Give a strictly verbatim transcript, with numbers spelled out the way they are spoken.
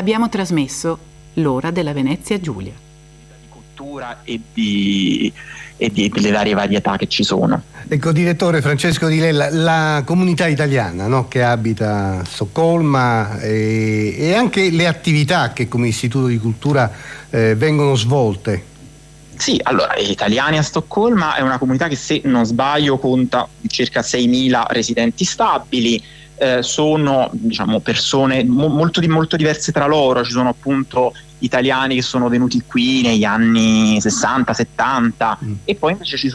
Abbiamo trasmesso L'ora della Venezia Giulia. Di cultura e di, e di, delle varie varietà che ci sono. Ecco, direttore Francesco Di Lella, la comunità italiana, no, che abita a Stoccolma e, e anche le attività che come Istituto di Cultura eh, vengono svolte. Sì, allora, gli italiani a Stoccolma è una comunità che, se non sbaglio, conta circa seimila residenti stabili. Eh, sono, diciamo, persone mo- molto, di, molto diverse tra loro. Ci sono appunto italiani che sono venuti qui negli anni sessanta settanta mm. e poi invece ci sono